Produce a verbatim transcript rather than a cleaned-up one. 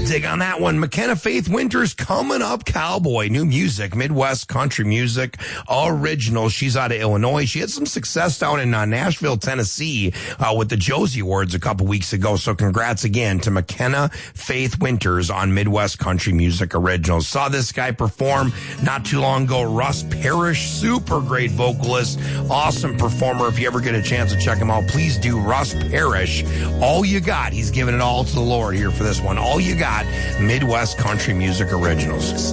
dig on that one. McKenna Faith Winters coming up. Cowboy, new music, Midwest country music, original. She's out of Illinois. She had some success down in uh, Nashville, Tennessee, uh, with the Josie Awards a couple weeks ago. So congrats again to McKenna Faith Winters on Midwest country music originals. Saw this guy perform not too long ago. Russ Parrish, super great vocalist, awesome performer. If you ever get a chance to check him out, please do. Russ Parrish, All You Got. He's giving it all to the Lord here for this one. All You Got, Midwest country music originals.